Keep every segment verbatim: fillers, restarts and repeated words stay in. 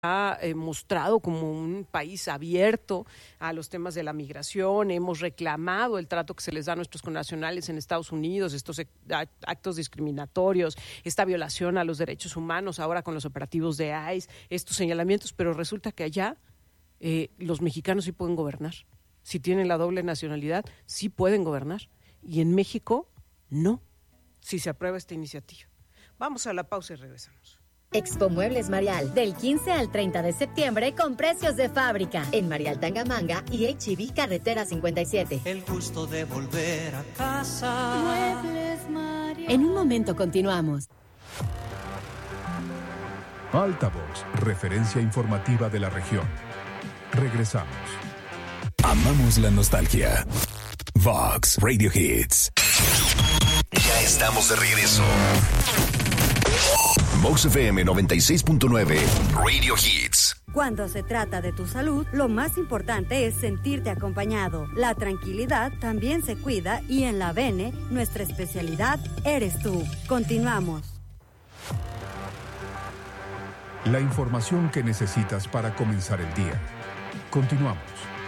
ha eh, mostrado como un país abierto a los temas de la migración. Hemos reclamado el trato que se les da a nuestros connacionales en Estados Unidos, estos actos discriminatorios, esta violación a los derechos humanos, ahora con los operativos de I C E, estos señalamientos, pero resulta que allá eh, los mexicanos sí pueden gobernar. Si tienen la doble nacionalidad, sí pueden gobernar. Y en México, no, si se aprueba esta iniciativa. Vamos a la pausa y regresamos. Expo Muebles Marial, del quince al treinta de septiembre con precios de fábrica en Marial Tangamanga y H E B Carretera cincuenta y siete. El gusto de volver a casa. Muebles Marial. En un momento continuamos. Altavoz, referencia informativa de la región. Regresamos. Amamos la nostalgia. Vox Radio Hits. Ya estamos de regreso. Vox F M noventa y seis punto nueve Radio Hits. Cuando se trata de tu salud, lo más importante es sentirte acompañado. La tranquilidad también se cuida y en la Bene, nuestra especialidad eres tú. Continuamos. La información que necesitas para comenzar el día. Continuamos.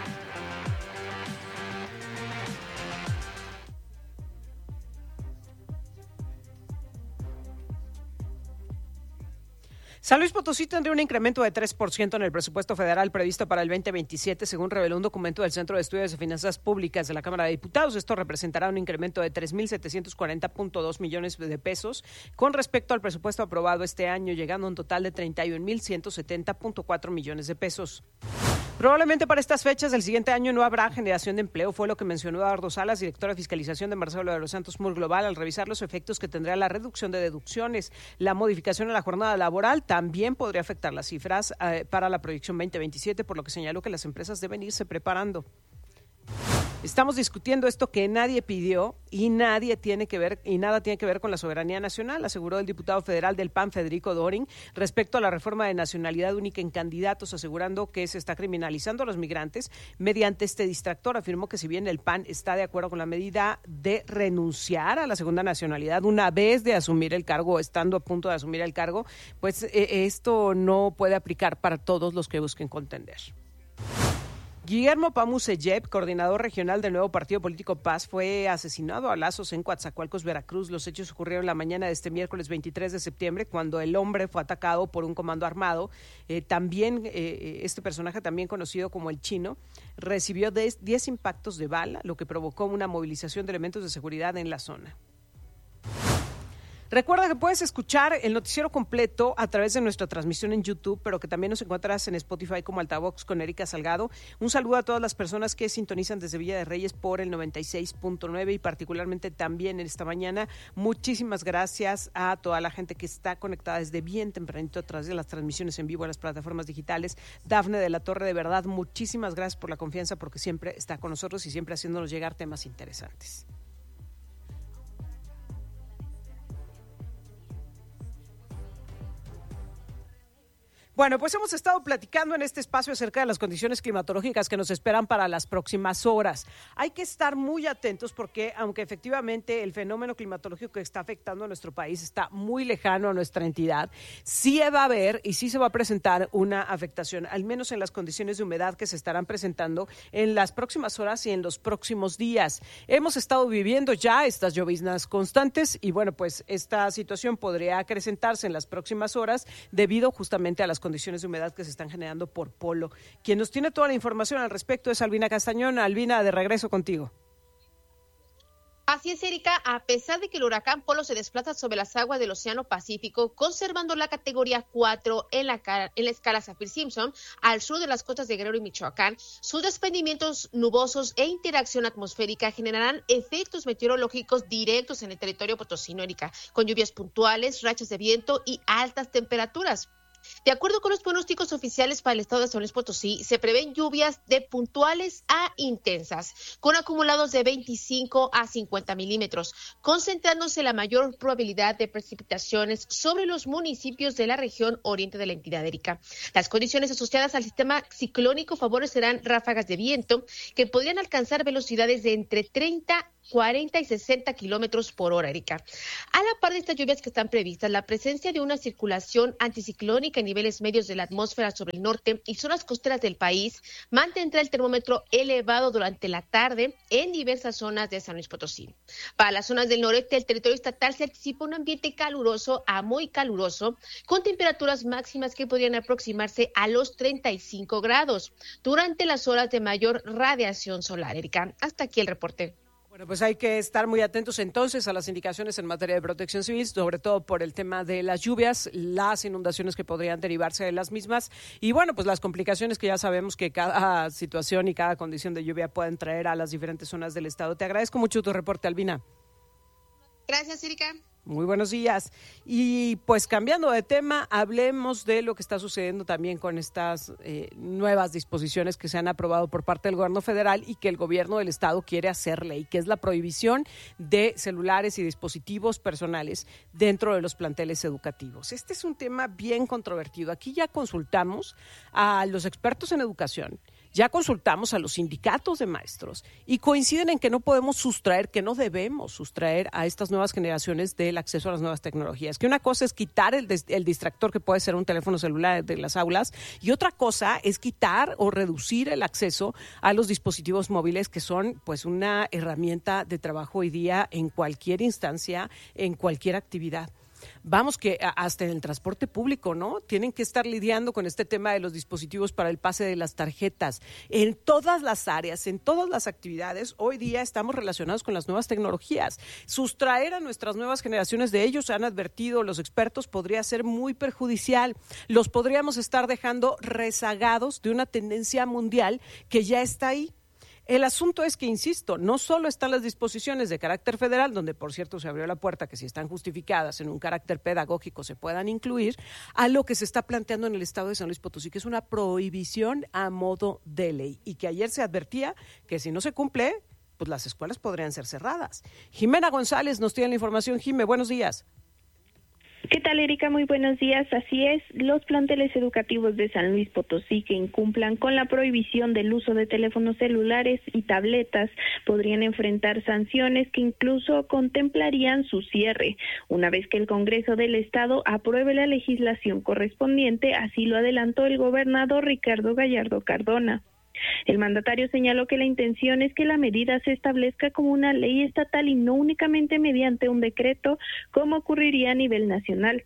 San Luis Potosí tendría un incremento de tres por ciento en el presupuesto federal previsto para el veinte veintisiete, según reveló un documento del Centro de Estudios de Finanzas Públicas de la Cámara de Diputados. Esto representará un incremento de tres mil setecientos cuarenta punto dos millones de pesos con respecto al presupuesto aprobado este año, llegando a un total de treinta y un mil ciento setenta punto cuatro millones de pesos. Probablemente para estas fechas del siguiente año no habrá generación de empleo, fue lo que mencionó Eduardo Salas, director de fiscalización de Marcelo de los Santos Mur Global, al revisar los efectos que tendrá la reducción de deducciones. La modificación en la jornada laboral también podría afectar las cifras eh, para la proyección veinte veintisiete, por lo que señaló que las empresas deben irse preparando. Estamos discutiendo esto que nadie pidió y nadie tiene que ver y nada tiene que ver con la soberanía nacional, aseguró el diputado federal del P A N, Federico Dorin, respecto a la reforma de nacionalidad única en candidatos, asegurando que se está criminalizando a los migrantes mediante este distractor. Afirmó que si bien el P A N está de acuerdo con la medida de renunciar a la segunda nacionalidad una vez de asumir el cargo, estando a punto de asumir el cargo, pues eh, esto no puede aplicar para todos los que busquen contender. Guillermo Pamuseyev, coordinador regional del nuevo partido político Paz, fue asesinado a balazos en Coatzacoalcos, Veracruz. Los hechos ocurrieron la mañana de este miércoles veintitrés de septiembre, cuando el hombre fue atacado por un comando armado. Eh, también, eh, este personaje, también conocido como el Chino, recibió diez impactos de bala, lo que provocó una movilización de elementos de seguridad en la zona. Recuerda que puedes escuchar el noticiero completo a través de nuestra transmisión en YouTube, pero que también nos encuentras en Spotify como Altavox con Erika Salgado. Un saludo a todas las personas que sintonizan desde Villa de Reyes por el noventa y seis punto nueve y particularmente también en esta mañana. Muchísimas gracias a toda la gente que está conectada desde bien tempranito a través de las transmisiones en vivo a las plataformas digitales. Dafne de la Torre, de verdad, muchísimas gracias por la confianza, porque siempre está con nosotros y siempre haciéndonos llegar temas interesantes. Bueno, pues hemos estado platicando en este espacio acerca de las condiciones climatológicas que nos esperan para las próximas horas. Hay que estar muy atentos porque, aunque efectivamente el fenómeno climatológico que está afectando a nuestro país está muy lejano a nuestra entidad, sí va a haber y sí se va a presentar una afectación, al menos en las condiciones de humedad que se estarán presentando en las próximas horas y en los próximos días. Hemos estado viviendo ya estas lloviznas constantes y, bueno, pues esta situación podría acrecentarse en las próximas horas debido justamente a las condiciones de humedad que se están generando por polo. Quien nos tiene toda la información al respecto es Albina Castañón. Albina, de regreso contigo. Así es, Erika, a pesar de que el huracán Polo se desplaza sobre las aguas del Océano Pacífico, conservando la categoría cuatro en la, en la escala Saffir-Simpson, al sur de las costas de Guerrero y Michoacán, sus desprendimientos nubosos e interacción atmosférica generarán efectos meteorológicos directos en el territorio potosino, Erika, con lluvias puntuales, rachas de viento y altas temperaturas. De acuerdo con los pronósticos oficiales para el estado de San Luis Potosí, se prevén lluvias de puntuales a intensas, con acumulados de veinticinco a cincuenta milímetros, concentrándose la mayor probabilidad de precipitaciones sobre los municipios de la región oriente de la entidad, Erika. Las condiciones asociadas al sistema ciclónico favorecerán ráfagas de viento que podrían alcanzar velocidades de entre treinta cuarenta y sesenta kilómetros por hora, Erika. A la par de estas lluvias que están previstas, la presencia de una circulación anticiclónica en niveles medios de la atmósfera sobre el norte y zonas costeras del país mantendrá el termómetro elevado durante la tarde en diversas zonas de San Luis Potosí. Para las zonas del noreste del territorio estatal se anticipa un ambiente caluroso a muy caluroso, con temperaturas máximas que podrían aproximarse a los treinta y cinco grados durante las horas de mayor radiación solar. Erika, hasta aquí el reporte. Bueno, pues hay que estar muy atentos entonces a las indicaciones en materia de protección civil, sobre todo por el tema de las lluvias, las inundaciones que podrían derivarse de las mismas y bueno, pues las complicaciones que ya sabemos que cada situación y cada condición de lluvia pueden traer a las diferentes zonas del estado. Te agradezco mucho tu reporte, Albina. Gracias, Erika. Muy buenos días. Y pues cambiando de tema, hablemos de lo que está sucediendo también con estas eh, nuevas disposiciones que se han aprobado por parte del gobierno federal y que el gobierno del estado quiere hacer ley, que es la prohibición de celulares y dispositivos personales dentro de los planteles educativos. Este es un tema bien controvertido. Aquí ya consultamos a los expertos en educación, ya consultamos a los sindicatos de maestros y coinciden en que no podemos sustraer, que no debemos sustraer a estas nuevas generaciones del acceso a las nuevas tecnologías. Que una cosa es quitar el, el distractor que puede ser un teléfono celular de las aulas y otra cosa es quitar o reducir el acceso a los dispositivos móviles que son pues una herramienta de trabajo hoy día en cualquier instancia, en cualquier actividad. Vamos que hasta en el transporte público, ¿no? Tienen que estar lidiando con este tema de los dispositivos para el pase de las tarjetas. En todas las áreas, en todas las actividades, hoy día estamos relacionados con las nuevas tecnologías. Sustraer a nuestras nuevas generaciones de ellos, han advertido los expertos, podría ser muy perjudicial. Los podríamos estar dejando rezagados de una tendencia mundial que ya está ahí. El asunto es que, insisto, no solo están las disposiciones de carácter federal, donde por cierto se abrió la puerta que si están justificadas en un carácter pedagógico se puedan incluir, a lo que se está planteando en el estado de San Luis Potosí, que es una prohibición a modo de ley y que ayer se advertía que si no se cumple, pues las escuelas podrían ser cerradas. Jimena González nos tiene la información. Jime, buenos días. ¿Qué tal, Erika? Muy buenos días. Así es, los planteles educativos de San Luis Potosí que incumplan con la prohibición del uso de teléfonos celulares y tabletas podrían enfrentar sanciones que incluso contemplarían su cierre, una vez que el Congreso del Estado apruebe la legislación correspondiente, así lo adelantó el gobernador Ricardo Gallardo Cardona. El mandatario señaló que la intención es que la medida se establezca como una ley estatal y no únicamente mediante un decreto, como ocurriría a nivel nacional,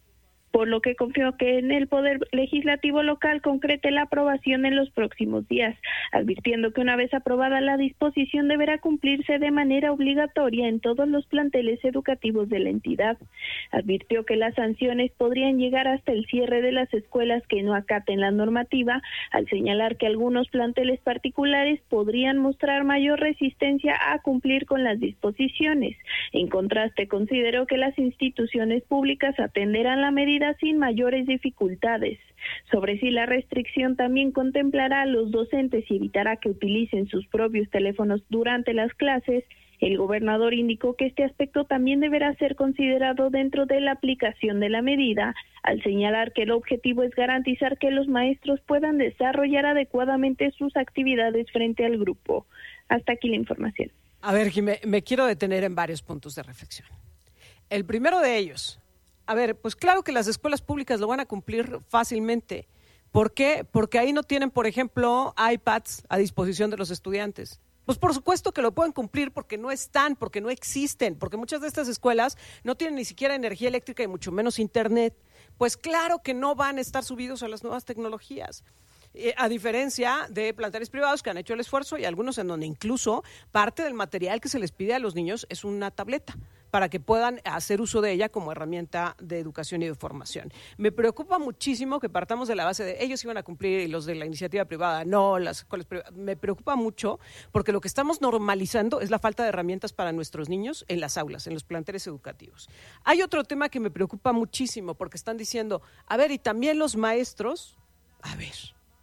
por lo que confió que en el Poder Legislativo local concrete la aprobación en los próximos días, advirtiendo que una vez aprobada la disposición deberá cumplirse de manera obligatoria en todos los planteles educativos de la entidad. Advirtió que las sanciones podrían llegar hasta el cierre de las escuelas que no acaten la normativa, al señalar que algunos planteles particulares podrían mostrar mayor resistencia a cumplir con las disposiciones. En contraste, consideró que las instituciones públicas atenderán la medida sin mayores dificultades. Sobre si la restricción también contemplará a los docentes y evitará que utilicen sus propios teléfonos durante las clases, el gobernador indicó que este aspecto también deberá ser considerado dentro de la aplicación de la medida, al señalar que el objetivo es garantizar que los maestros puedan desarrollar adecuadamente sus actividades frente al grupo. Hasta aquí la información. A ver, Jimé, me quiero detener en varios puntos de reflexión. El primero de ellos, a ver, pues claro que las escuelas públicas lo van a cumplir fácilmente. ¿Por qué? Porque ahí no tienen, por ejemplo, iPads a disposición de los estudiantes. Pues por supuesto que lo pueden cumplir porque no están, porque no existen, porque muchas de estas escuelas no tienen ni siquiera energía eléctrica y mucho menos internet. Pues claro que no van a estar subidos a las nuevas tecnologías. Eh, a diferencia de planteles privados que han hecho el esfuerzo y algunos en donde incluso parte del material que se les pide a los niños es una tableta para que puedan hacer uso de ella como herramienta de educación y de formación. Me preocupa muchísimo que partamos de la base de ellos iban a cumplir y los de la iniciativa privada, no, las escuelas privadas. Me preocupa mucho porque lo que estamos normalizando es la falta de herramientas para nuestros niños en las aulas, en los planteles educativos. Hay otro tema que me preocupa muchísimo porque están diciendo, a ver, y también los maestros, a ver,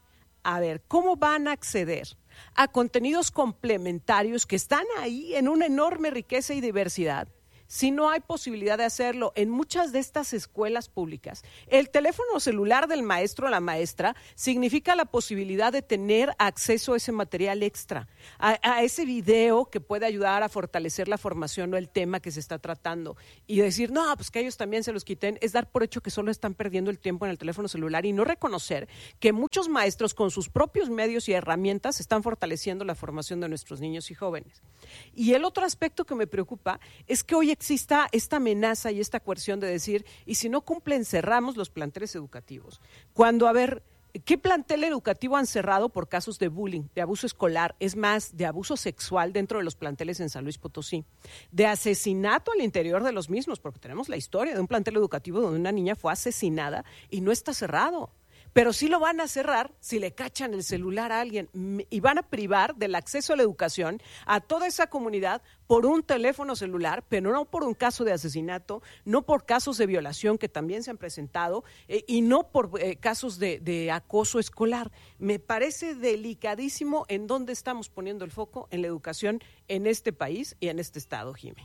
a ver, ¿cómo van a acceder a contenidos complementarios que están ahí en una enorme riqueza y diversidad? si no hay posibilidad de hacerlo? En muchas de estas escuelas públicas, el teléfono celular del maestro o la maestra significa la posibilidad de tener acceso a ese material extra, a, a ese video que puede ayudar a fortalecer la formación o el tema que se está tratando. Y decir, no, pues que ellos también se los quiten, es dar por hecho que solo están perdiendo el tiempo en el teléfono celular y no reconocer que muchos maestros con sus propios medios y herramientas están fortaleciendo la formación de nuestros niños y jóvenes. Y el otro aspecto que me preocupa es que hoy exista esta amenaza y esta coerción de decir, y si no cumplen, cerramos los planteles educativos. Cuando, a ver, ¿qué plantel educativo han cerrado por casos de bullying, de abuso escolar, es más, de abuso sexual dentro de los planteles en San Luis Potosí, de asesinato al interior de los mismos? Porque tenemos la historia de un plantel educativo donde una niña fue asesinada y no está cerrado. Pero sí lo van a cerrar si le cachan el celular a alguien y van a privar del acceso a la educación a toda esa comunidad por un teléfono celular, pero no por un caso de asesinato, no por casos de violación que también se han presentado eh, y no por eh, casos de, de acoso escolar. Me parece delicadísimo en dónde estamos poniendo el foco en la educación en este país y en este estado, Jimé.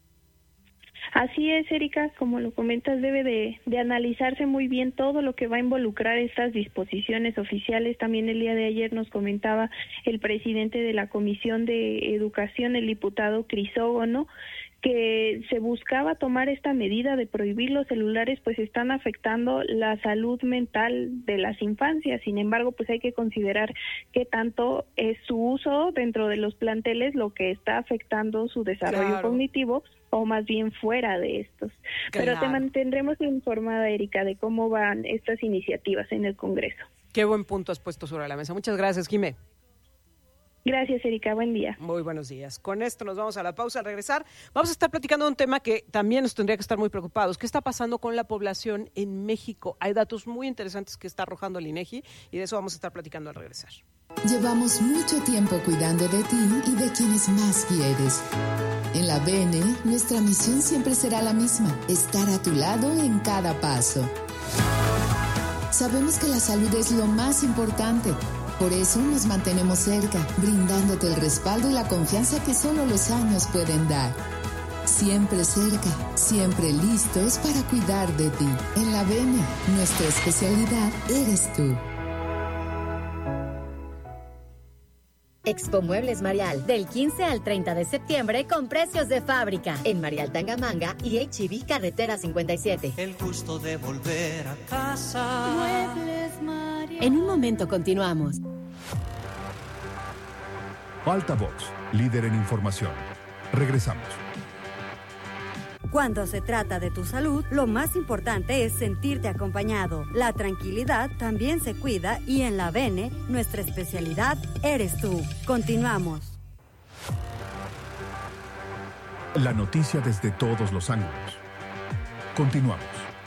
Así es, Erika, como lo comentas, debe de, de analizarse muy bien todo lo que va a involucrar estas disposiciones oficiales. También el día de ayer nos comentaba el presidente de la Comisión de Educación, el diputado Crisógono, que se buscaba tomar esta medida de prohibir los celulares, pues están afectando la salud mental de las infancias. Sin embargo, pues hay que considerar qué tanto es su uso dentro de los planteles lo que está afectando su desarrollo claro. cognitivo, o más bien fuera de estos. Claro. Pero te mantendremos informada, Erika, de cómo van estas iniciativas en el Congreso. Qué buen punto has puesto sobre la mesa. Muchas gracias, Jimé. Gracias, Erika. Buen día. Muy buenos días. Con esto nos vamos a la pausa. Al regresar, vamos a estar platicando de un tema que también nos tendría que estar muy preocupados. ¿Qué está pasando con la población en México? Hay datos muy interesantes que está arrojando el INEGI y de eso vamos a estar platicando al regresar. Llevamos mucho tiempo cuidando de ti y de quienes más quieres. En la B N, nuestra misión siempre será la misma: estar a tu lado en cada paso. Sabemos que la salud es lo más importante. Por eso nos mantenemos cerca, brindándote el respaldo y la confianza que solo los años pueden dar. Siempre cerca, siempre listos para cuidar de ti. En la B N, nuestra especialidad eres tú. Expo Muebles Marial, del quince al treinta de septiembre con precios de fábrica en Marial Tangamanga y H E B Carretera cincuenta y siete. El gusto de volver a casa. Muebles Marial. En un momento continuamos. Altavox, líder en información. Regresamos. Cuando se trata de tu salud, lo más importante es sentirte acompañado. La tranquilidad también se cuida y en la B N, nuestra especialidad eres tú. Continuamos. La noticia desde todos los ángulos. Continuamos.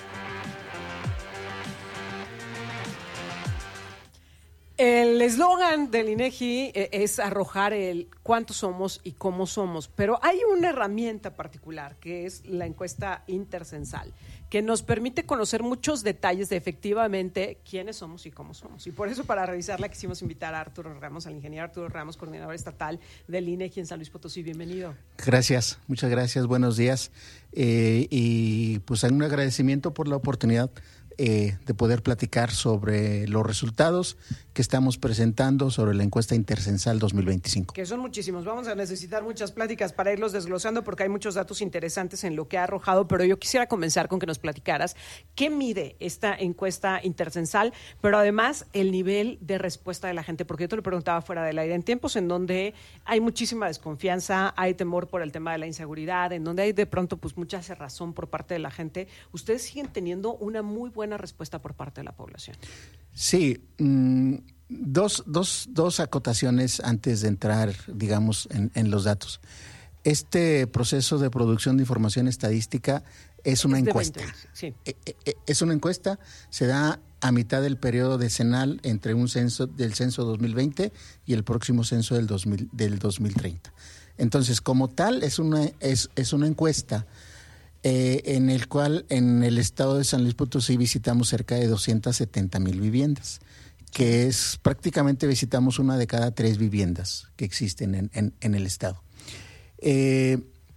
El eslogan del INEGI es arrojar el cuántos somos y cómo somos, pero hay una herramienta particular que es la encuesta intercensal, que nos permite conocer muchos detalles de efectivamente quiénes somos y cómo somos. Y por eso, para revisarla, quisimos invitar a Arturo Ramos, al ingeniero Arturo Ramos, coordinador estatal del INEGI en San Luis Potosí. Bienvenido. Gracias, muchas gracias, buenos días. Eh, y pues un agradecimiento por la oportunidad Eh, de poder platicar sobre los resultados que estamos presentando sobre la encuesta intercensal dos mil veinticinco. Que son muchísimos, vamos a necesitar muchas pláticas para irlos desglosando porque hay muchos datos interesantes en lo que ha arrojado, pero yo quisiera comenzar con que nos platicaras qué mide esta encuesta intercensal, pero además el nivel de respuesta de la gente, porque yo te lo preguntaba fuera del aire, en tiempos en donde hay muchísima desconfianza, hay temor por el tema de la inseguridad, en donde hay de pronto pues mucha cerrazón por parte de la gente, ustedes siguen teniendo una muy buena respuesta por parte de la población. Sí, mmm, dos, dos, dos acotaciones antes de entrar, digamos, en, en los datos. Este proceso de producción de información estadística es una es encuesta. veinte, sí. Es una encuesta, se da a mitad del periodo decenal entre un censo del censo dos mil veinte y el próximo censo del, dos mil, del dos mil treinta. Entonces, como tal, es una, es, es una encuesta Eh, en el cual en el estado de San Luis Potosí visitamos cerca de doscientas setenta mil viviendas, que es prácticamente visitamos una de cada tres viviendas que existen en, en, en el estado. Eh,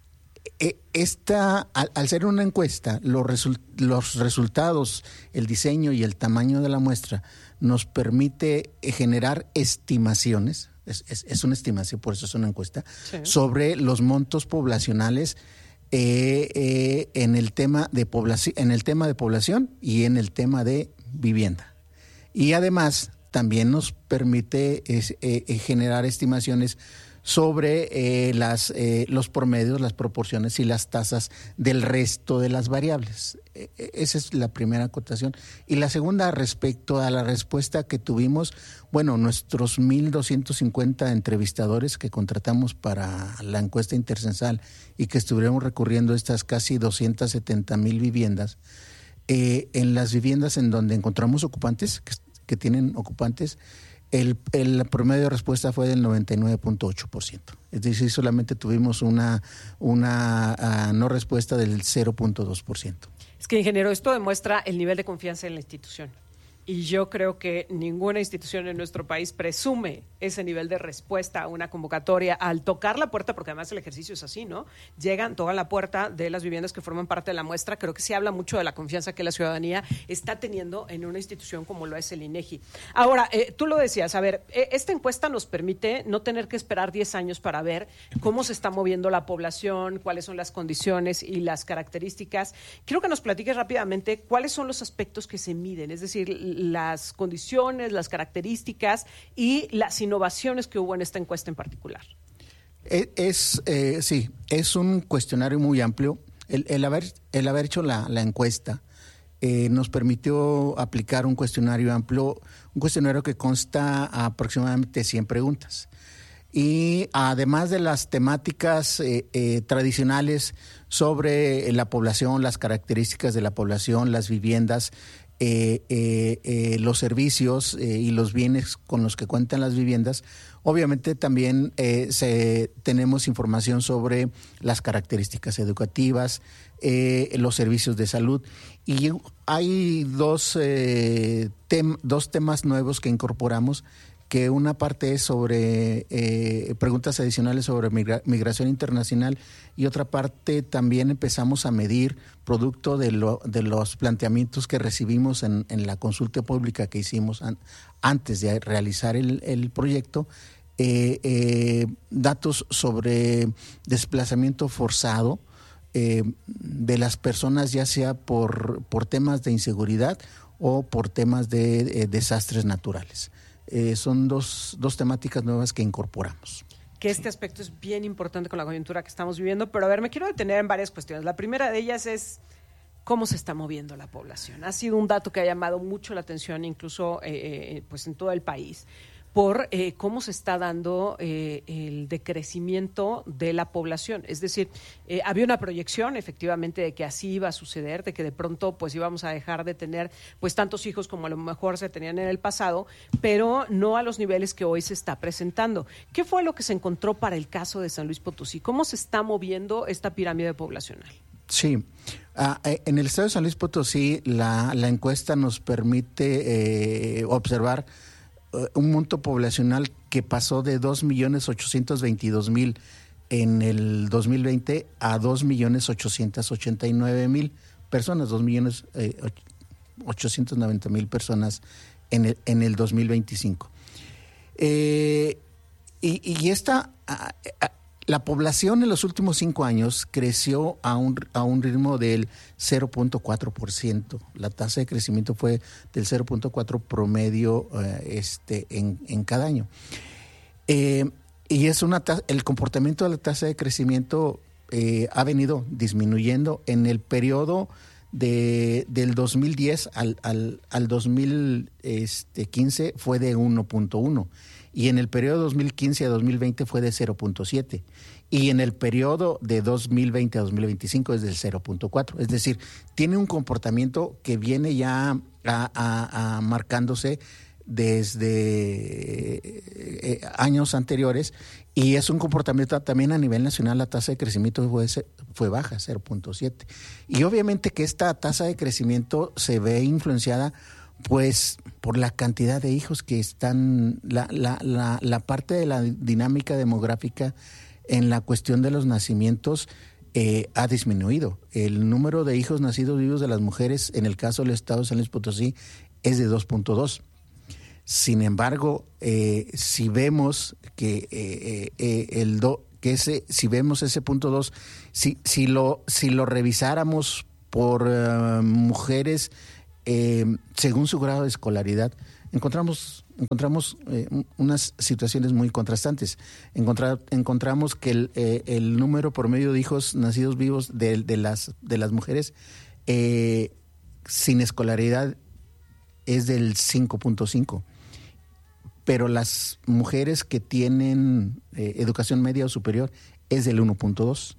eh, esta, al, al ser una encuesta, los, resu- los resultados, el diseño y el tamaño de la muestra nos permite generar estimaciones, es, es, es una estimación, por eso es una encuesta, sí, sobre los montos poblacionales eh, eh, en el tema de poblaci- en el tema de población y en el tema de vivienda. Y además también nos permite es, eh, generar estimaciones sobre eh, las, eh, los promedios, las proporciones y las tasas del resto de las variables. Eh, esa es la primera acotación. Y la segunda, respecto a la respuesta que tuvimos, bueno, nuestros mil doscientos cincuenta entrevistadores que contratamos para la encuesta intercensal y que estuvieron recurriendo a estas casi doscientas setenta mil viviendas, eh, en las viviendas en donde encontramos ocupantes, que, que tienen ocupantes, El, el promedio de respuesta fue del noventa y nueve punto ocho por ciento. Es decir, solamente tuvimos una, una uh, no respuesta del cero punto dos por ciento. Es que, ingeniero, esto demuestra el nivel de confianza en la institución. Y yo creo que ninguna institución en nuestro país presume ese nivel de respuesta a una convocatoria al tocar la puerta, porque además el ejercicio es así, ¿no? Llegan, tocan la puerta de las viviendas que forman parte de la muestra. Creo que sí habla mucho de la confianza que la ciudadanía está teniendo en una institución como lo es el INEGI. Ahora, eh, tú lo decías, a ver, eh, esta encuesta nos permite no tener que esperar diez años para ver cómo se está moviendo la población, cuáles son las condiciones y las características. Quiero que nos platiques rápidamente cuáles son los aspectos que se miden, es decir, las condiciones, las características y las innovaciones que hubo en esta encuesta en particular. Es, es eh, sí, es un cuestionario muy amplio. El, el haber el haber hecho la, la encuesta eh, nos permitió aplicar un cuestionario amplio, un cuestionario que consta aproximadamente cien preguntas. Y además de las temáticas eh, eh, tradicionales sobre la población, las características de la población, las viviendas, Eh, eh, eh, los servicios eh, y los bienes con los que cuentan las viviendas, obviamente también eh, se, tenemos información sobre las características educativas, eh, los servicios de salud, y hay dos, eh, tem, dos temas nuevos que incorporamos, que una parte es sobre eh, preguntas adicionales sobre migra- migración internacional, y otra parte también empezamos a medir, producto de, lo, de los planteamientos que recibimos en, en la consulta pública que hicimos an, antes de realizar el, el proyecto, eh, eh, datos sobre desplazamiento forzado eh, de las personas, ya sea por, por temas de inseguridad o por temas de eh, desastres naturales. Eh, son dos, dos temáticas nuevas que incorporamos. Que este aspecto es bien importante con la coyuntura que estamos viviendo, pero a ver, me quiero detener en varias cuestiones. La primera de ellas es cómo se está moviendo la población. Ha sido un dato que ha llamado mucho la atención, incluso eh, pues en todo el país, por eh, cómo se está dando eh, el decrecimiento de la población. Es decir, eh, había una proyección efectivamente de que así iba a suceder, de que de pronto pues íbamos a dejar de tener pues tantos hijos como a lo mejor se tenían en el pasado, pero no a los niveles que hoy se está presentando. ¿Qué fue lo que se encontró para el caso de San Luis Potosí? ¿Cómo se está moviendo esta pirámide poblacional? Sí, uh, en el estado de San Luis Potosí la, la encuesta nos permite eh, observar un monto poblacional que pasó de dos millones ochocientos veintidós mil en el dos mil veinte a dos millones ochocientos ochenta y nueve mil personas, dos millones ochocientos noventa mil personas en el, en el dos mil veinticinco. Eh, y, y esta, a, a, la población en los últimos cinco años creció a un, a un ritmo del cero punto cuatro por ciento. La tasa de crecimiento fue del cero punto cuatro por ciento promedio eh, este, en, en cada año. Eh, y es una tasa, el comportamiento de la tasa de crecimiento eh, ha venido disminuyendo en el periodo de, del dos mil diez al, al, al dos mil quince fue de uno punto uno. Y en el periodo dos mil quince a dos mil veinte fue de cero punto siete. Y en el periodo de dos mil veinte a dos mil veinticinco es del cero punto cuatro. Es decir, tiene un comportamiento que viene ya a, a, a marcándose desde eh, años anteriores, y es un comportamiento también a nivel nacional. La tasa de crecimiento fue, fue baja, cero punto siete. Y obviamente que esta tasa de crecimiento se ve influenciada pues por la cantidad de hijos que están, la, la, la, la parte de la dinámica demográfica en la cuestión de los nacimientos eh, ha disminuido. El número de hijos nacidos vivos de las mujeres en el caso del estado de San Luis Potosí es de dos punto dos. Sin embargo, eh, si vemos que eh, eh, el do, que ese, si vemos ese punto dos, si si lo si lo revisáramos por uh, mujeres eh, según su grado de escolaridad, encontramos encontramos eh, unas situaciones muy contrastantes. Encontrar, encontramos que el, eh, el número promedio de hijos nacidos vivos de, de las de las mujeres eh, sin escolaridad es del cinco punto cinco, pero las mujeres que tienen eh, educación media o superior es del uno punto dos.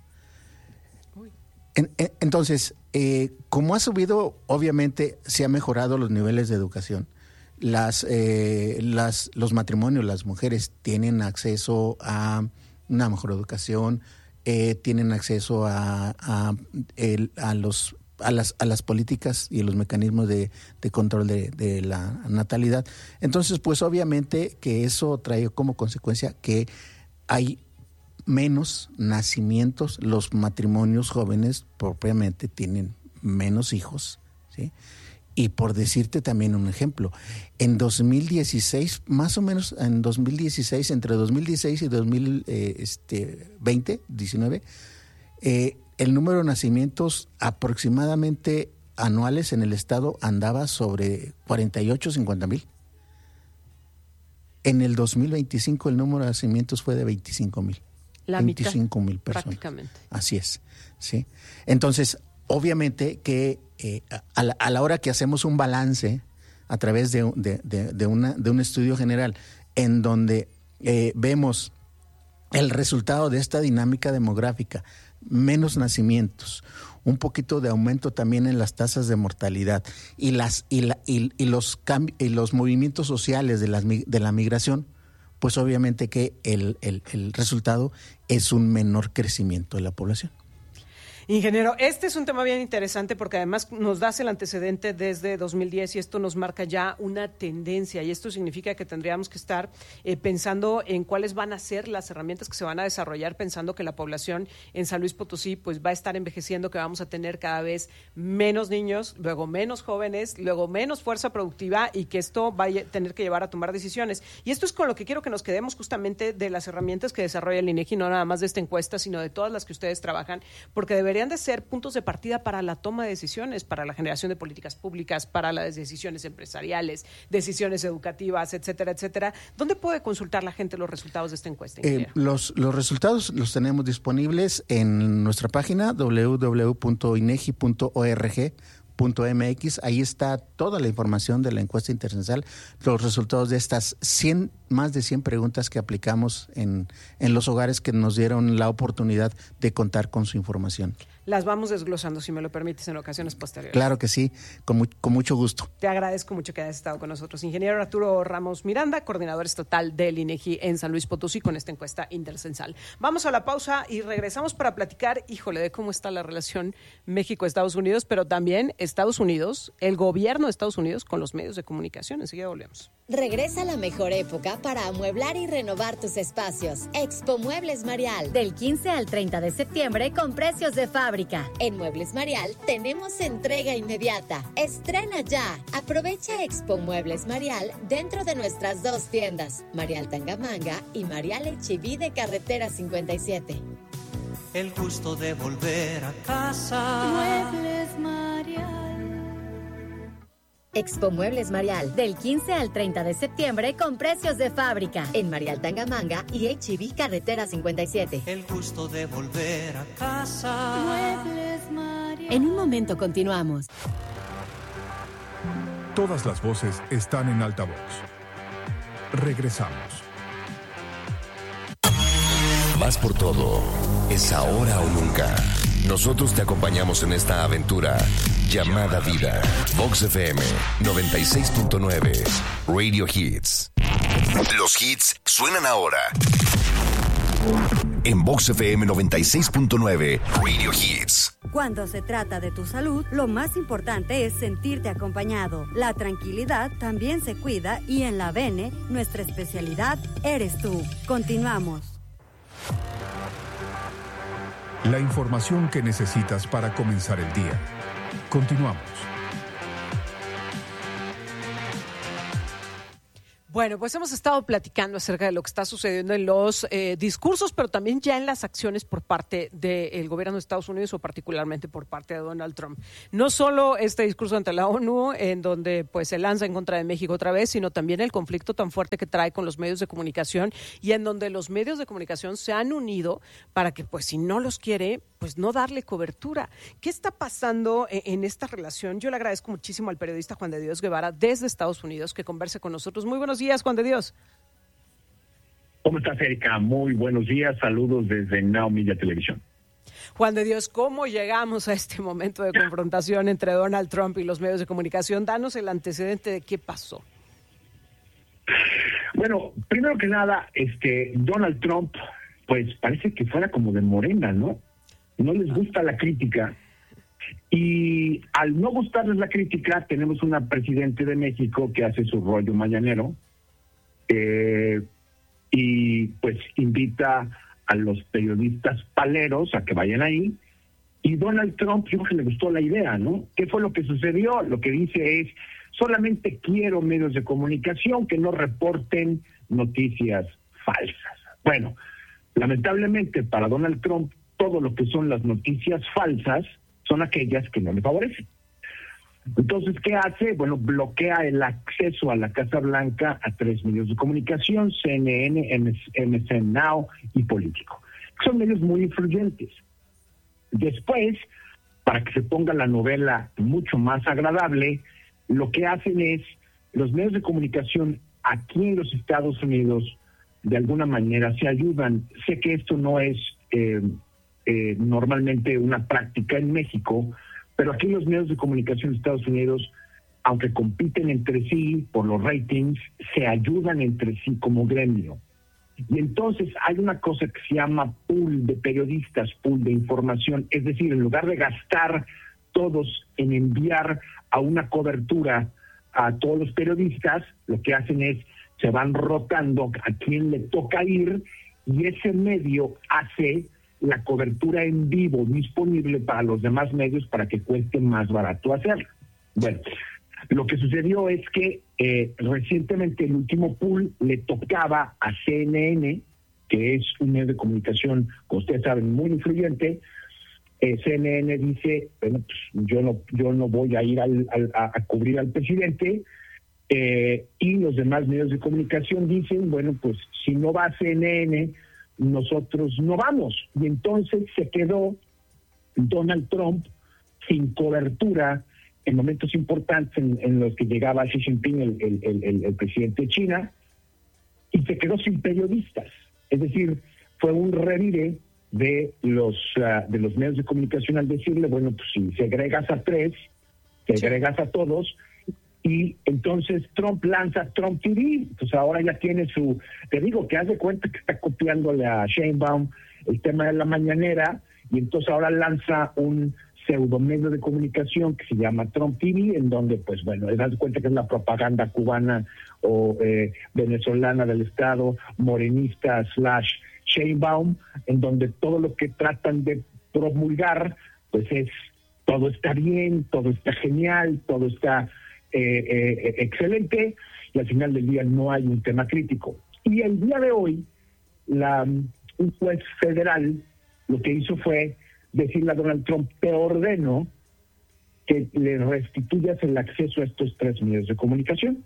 En, en, entonces, eh, como ha subido, obviamente se han mejorado los niveles de educación. Las, eh, las, los matrimonios, las mujeres tienen acceso a una mejor educación, eh, tienen acceso a, a, el, a, los, a, las, a las políticas y los mecanismos de, de control de, de la natalidad. Entonces, pues obviamente que eso trae como consecuencia que hay menos nacimientos, los matrimonios jóvenes propiamente tienen menos hijos, ¿sí? Y por decirte también un ejemplo, en dos mil dieciséis, más o menos en dos mil dieciséis, entre dos mil dieciséis y dos mil veinte, diecinueve, eh, el número de nacimientos aproximadamente anuales en el estado andaba sobre cuarenta y ocho, cincuenta mil. En el dos mil veinticinco el número de nacimientos fue de veinticinco mil. La veinticinco mil personas. Prácticamente. Así es, ¿sí? Entonces, obviamente que eh, a, la, a la hora que hacemos un balance a través de, de, de, de, una, de un estudio general en donde eh, vemos el resultado de esta dinámica demográfica, menos nacimientos, un poquito de aumento también en las tasas de mortalidad y las y, la, y, y los cambi- y los movimientos sociales de la, de la migración, pues obviamente que el, el, el resultado es un menor crecimiento de la población. Ingeniero, este es un tema bien interesante porque además nos das el antecedente desde dos mil diez y esto nos marca ya una tendencia y esto significa que tendríamos que estar eh, pensando en cuáles van a ser las herramientas que se van a desarrollar, pensando que la población en San Luis Potosí pues va a estar envejeciendo, que vamos a tener cada vez menos niños, luego menos jóvenes, luego menos fuerza productiva y que esto va a tener que llevar a tomar decisiones. Y esto es con lo que quiero que nos quedemos justamente de las herramientas que desarrolla el INEGI, no nada más de esta encuesta, sino de todas las que ustedes trabajan, porque debería de ser puntos de partida para la toma de decisiones, para la generación de políticas públicas, para las decisiones empresariales, decisiones educativas, etcétera, etcétera. ¿Dónde puede consultar la gente los resultados de esta encuesta? Eh, los, los resultados los tenemos disponibles en nuestra página doble u doble u doble u punto inegi punto org punto m x. Ahí está toda la información de la encuesta intercensal, los resultados de estas cien, más de cien preguntas que aplicamos en, en los hogares que nos dieron la oportunidad de contar con su información. Las vamos desglosando, si me lo permites, en ocasiones posteriores. Claro que sí, con, mu- con mucho gusto. Te agradezco mucho que hayas estado con nosotros. Ingeniero Arturo Ramos Miranda, coordinador estatal del INEGI en San Luis Potosí, con esta encuesta intercensal. Vamos a la pausa y regresamos para platicar, híjole, de cómo está la relación México-Estados Unidos, pero también Estados Unidos, el gobierno de Estados Unidos con los medios de comunicación. Enseguida volvemos. Regresa la mejor época para amueblar y renovar tus espacios. Expo Muebles Marial, del quince al treinta de septiembre con precios de fábrica. En Muebles Marial tenemos entrega inmediata. Estrena ya. Aprovecha Expo Muebles Marial dentro de nuestras dos tiendas, Marial Tangamanga y Marial H I V de Carretera cincuenta y siete. El gusto de volver a casa. Muebles Marial. Expo Muebles Marial, del quince al treinta de septiembre con precios de fábrica. En Marial Tangamanga y H I V Carretera cincuenta y siete. El gusto de volver a casa. Muebles Marial. En un momento continuamos. Todas las voces están en altavoz. Regresamos. Vas por todo. Es ahora o nunca. Nosotros te acompañamos en esta aventura llamada vida. Vox F M noventa y seis punto nueve Radio Hits. Los hits suenan ahora. En Vox F M noventa y seis punto nueve Radio Hits. Cuando se trata de tu salud, lo más importante es sentirte acompañado. La tranquilidad también se cuida y en la Bene, nuestra especialidad eres tú. Continuamos. La información que necesitas para comenzar el día. Continuamos. Bueno, pues hemos estado platicando acerca de lo que está sucediendo en los eh, discursos, pero también ya en las acciones por parte del gobierno de Estados Unidos o particularmente por parte de Donald Trump. No solo este discurso ante la ONU, en donde pues se lanza en contra de México otra vez, sino también el conflicto tan fuerte que trae con los medios de comunicación y en donde los medios de comunicación se han unido para que, pues si no los quiere, pues no darle cobertura. ¿Qué está pasando en, en esta relación? Yo le agradezco muchísimo al periodista Juan de Dios Guevara desde Estados Unidos que converse con nosotros. Muy buenos días, Juan de Dios. ¿Cómo estás, Erika? Muy buenos días. Saludos desde Now Media Televisión. Juan de Dios, ¿cómo llegamos a este momento de confrontación entre Donald Trump y los medios de comunicación? Danos el antecedente de qué pasó. Bueno, primero que nada, este Donald Trump, pues parece que fuera como de Morena, ¿no? No les gusta la crítica. Y al no gustarles la crítica, tenemos una presidente de México que hace su rollo mañanero eh, y pues invita a los periodistas paleros a que vayan ahí. Y Donald Trump, yo creo que le gustó la idea, ¿no? ¿Qué fue lo que sucedió? Lo que dice es, solamente quiero medios de comunicación que no reporten noticias falsas. Bueno, lamentablemente para Donald Trump, todo lo que son las noticias falsas son aquellas que no le favorecen. Entonces, ¿qué hace? Bueno, bloquea el acceso a la Casa Blanca a tres medios de comunicación, C N N, M S N Now y Político. Son medios muy influyentes. Después, para que se ponga la novela mucho más agradable, lo que hacen es, los medios de comunicación aquí en los Estados Unidos, de alguna manera se ayudan. Sé que esto no es eh, eh, normalmente una práctica en México, pero aquí los medios de comunicación de Estados Unidos, aunque compiten entre sí por los ratings, se ayudan entre sí como gremio. Y entonces hay una cosa que se llama pool de periodistas, pool de información, es decir, en lugar de gastar todos en enviar a una cobertura a todos los periodistas, lo que hacen es, se van rotando a quien le toca ir y ese medio hace la cobertura en vivo disponible para los demás medios para que cueste más barato hacerlo. Bueno, lo que sucedió es que eh, recientemente el último pool le tocaba a C N N, que es un medio de comunicación, como ustedes saben, muy influyente. Eh, C N N dice, bueno, pues yo no yo no voy a ir al, al, a, a cubrir al presidente, eh, y los demás medios de comunicación dicen, bueno, pues si no va C N N, nosotros no vamos. Y entonces se quedó Donald Trump sin cobertura en momentos importantes en, en los que llegaba Xi Jinping, el, el, el, el presidente de China, y se quedó sin periodistas. Es decir, fue un revire de los uh, de los medios de comunicación al decirle, bueno, pues si segregas a tres, segregas a todos, y entonces Trump lanza Trump T V, pues ahora ya tiene su, te digo que haz de cuenta que está copiándole a Sheinbaum el tema de la mañanera, y entonces ahora lanza un pseudo medio de comunicación que se llama Trump T V, en donde, pues bueno, das cuenta que es la propaganda cubana o eh, venezolana del Estado, morenista slash Sheinbaum, en donde todo lo que tratan de promulgar, pues es, todo está bien, todo está genial, todo está eh, eh, excelente, y al final del día no hay un tema crítico. Y el día de hoy, la, un juez federal lo que hizo fue decirle a Donald Trump, te ordeno que le restituyas el acceso a estos tres medios de comunicación.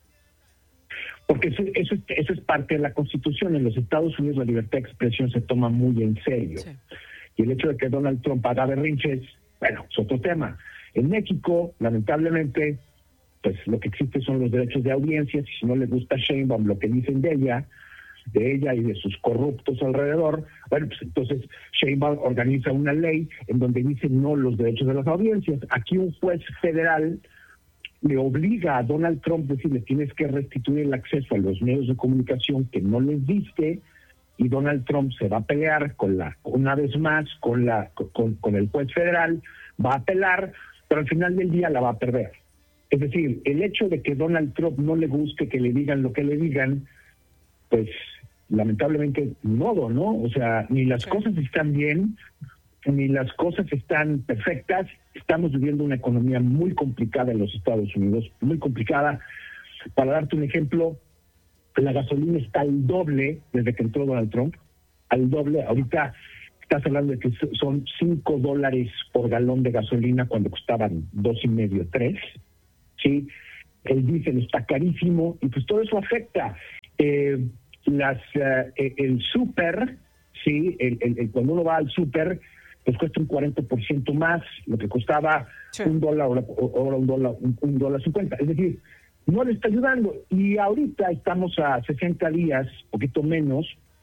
Porque eso, eso, eso es parte de la Constitución. En los Estados Unidos la libertad de expresión se toma muy en serio. Sí. Y el hecho de que Donald Trump haga berrinches, bueno, es otro tema. En México, lamentablemente, pues lo que existe son los derechos de audiencias, y si no le gusta a Sheinbaum lo que dicen de ella, de ella y de sus corruptos alrededor, bueno, pues entonces Sheinbaum organiza una ley en donde dice no los derechos de las audiencias. Aquí un juez federal le obliga a Donald Trump a decirle tienes que restituir el acceso a los medios de comunicación que no les diste, y Donald Trump se va a pelear con la una vez más con la con, con el juez federal, va a apelar, pero al final del día la va a perder. Es decir, el hecho de que Donald Trump no le guste que le digan lo que le digan, pues lamentablemente modo, ¿no? O sea, ni las sí. cosas están bien, ni las cosas están perfectas. Estamos viviendo una economía muy complicada en los Estados Unidos, muy complicada. Para darte un ejemplo, la gasolina está al doble desde que entró Donald Trump, al doble. Ahorita estás hablando de que son cinco dólares por galón de gasolina cuando costaban dos y medio, tres. Sí, el diésel está carísimo y pues todo eso afecta. Eh, las uh, el súper, sí, el, el, el, cuando uno va al súper, pues cuesta un cuarenta por ciento más, lo que costaba sí. un dólar, ahora, ahora un dólar, un, un dólar cincuenta. Es decir, no le está ayudando. Y ahorita estamos a sesenta días, poquito menos,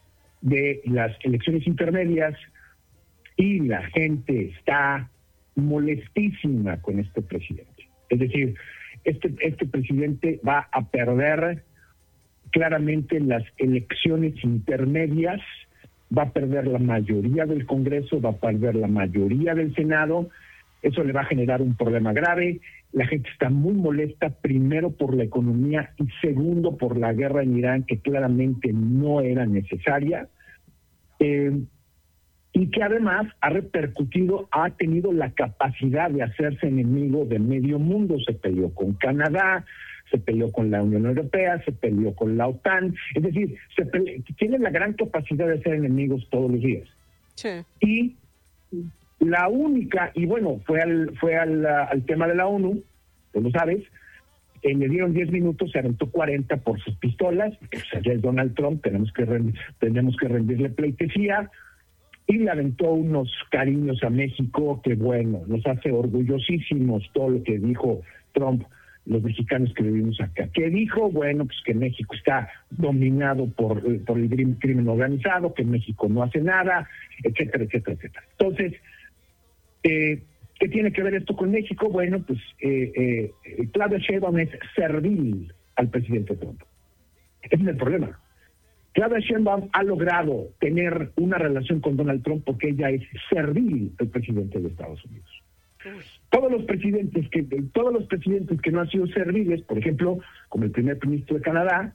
de las elecciones intermedias y la gente está molestísima con este presidente. Es decir, este, este presidente va a perder claramente las elecciones intermedias, va a perder la mayoría del Congreso, va a perder la mayoría del Senado. Eso le va a generar un problema grave. La gente está muy molesta, primero por la economía y segundo por la guerra en Irán, que claramente no era necesaria. Eh, y que además ha repercutido, ha tenido la capacidad de hacerse enemigo de medio mundo. Se peleó con Canadá, se peleó con la Unión Europea, se peleó con la OTAN. Es decir, se pele- tiene la gran capacidad de hacer enemigos todos los días. Sí. Y la única, y bueno, fue al fue al, al tema de la ONU, tú lo sabes, eh, le dieron diez minutos, se aventó cuarenta por sus pistolas, que pues, ya es Donald Trump, tenemos que, rend- tenemos que rendirle pleitesía, y le aventó unos cariños a México que, bueno, nos hace orgullosísimos todo lo que dijo Trump, los mexicanos que vivimos acá. ¿Qué dijo? Bueno, pues que México está dominado por, por el crimen organizado, que México no hace nada, etcétera, etcétera, etcétera. Entonces, eh, ¿qué tiene que ver esto con México? Bueno, pues eh, eh, Claudia Sheinbaum es servil al presidente Trump. Ese es el problema. Claudia Sheinbaum ha logrado tener una relación con Donald Trump porque ella es servil al presidente de Estados Unidos. Todos los presidentes que todos los presidentes que no han sido serviles, por ejemplo, como el primer ministro de Canadá,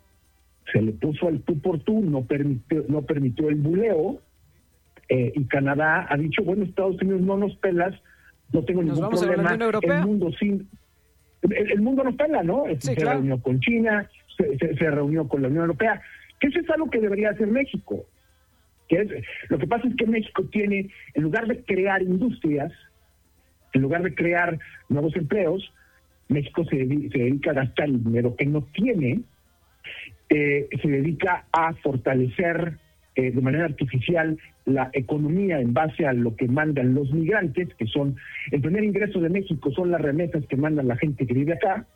se le puso al tú por tú, no permitió no permitió el buleo, eh, y Canadá ha dicho, bueno, Estados Unidos no nos pelas, no tengo nos ningún vamos problema, a la Unión Europea. el mundo sin el, el mundo nos pela, ¿no? Sí, se claro. reunió con China, se, se, se reunió con la Unión Europea, que eso es algo que debería hacer México. Que es, lo que pasa es que México tiene, en lugar de crear industrias, en lugar de crear nuevos empleos, México se, dedi- se dedica a gastar el dinero que no tiene, eh, se dedica a fortalecer eh, de manera artificial la economía en base a lo que mandan los migrantes, que son, el primer ingreso de México son las remesas que mandan la gente que vive acá,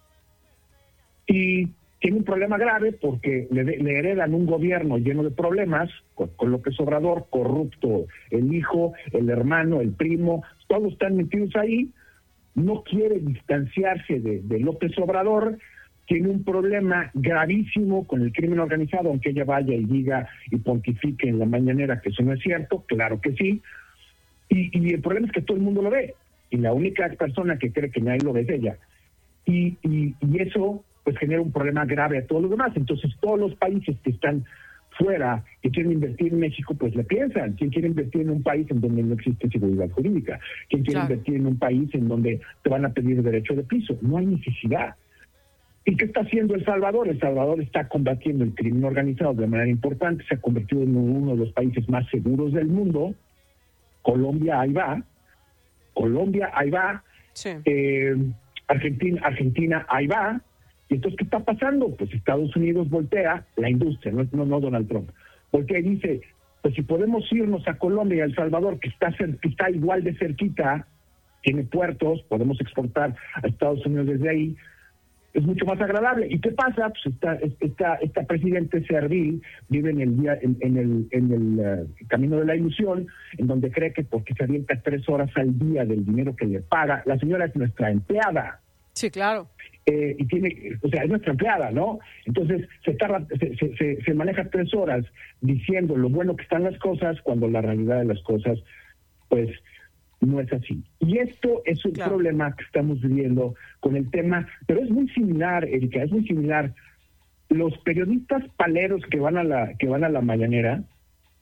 y tiene un problema grave porque le, le heredan un gobierno lleno de problemas, con, con López Obrador, corrupto, el hijo, el hermano, el primo, todos están metidos ahí, no quiere distanciarse de, de López Obrador, tiene un problema gravísimo con el crimen organizado, aunque ella vaya y diga y pontifique en la mañanera que eso no es cierto, claro que sí, y, y el problema es que todo el mundo lo ve, y la única persona que cree que nadie lo ve es ella, y, y, y eso pues genera un problema grave a todos los demás. Entonces todos los países que están fuera, que quieren invertir en México, pues le piensan. ¿Quién quiere invertir en un país en donde no existe seguridad jurídica? ¿Quién quiere Claro. invertir en un país en donde te van a pedir derecho de piso? No hay necesidad. ¿Y qué está haciendo El Salvador? El Salvador está combatiendo el crimen organizado de manera importante, se ha convertido en uno de los países más seguros del mundo. Colombia ahí va, Colombia ahí va, Sí. eh, Argentina, Argentina ahí va. Y entonces, ¿qué está pasando? Pues Estados Unidos voltea, la industria, no, no, no Donald Trump, voltea y dice, pues si podemos irnos a Colombia y a El Salvador, que está, cer- que está igual de cerquita, tiene puertos, podemos exportar a Estados Unidos desde ahí, es mucho más agradable. ¿Y qué pasa? Pues esta, esta, esta presidente servil vive en el día, en, en el, en el uh, camino de la ilusión, en donde cree que porque se avienta tres horas al día del dinero que le paga, la señora es nuestra empleada. Sí, claro. Eh, y tiene, o sea, es nuestra empleada, ¿no? Entonces se, tarda, se, se, se, se maneja tres horas diciendo lo bueno que están las cosas, cuando la realidad de las cosas, pues, no es así. Y esto es un Claro. problema que estamos viviendo con el tema, pero es muy similar, Erika, es muy similar. Los periodistas paleros que van a la que van a la mañanera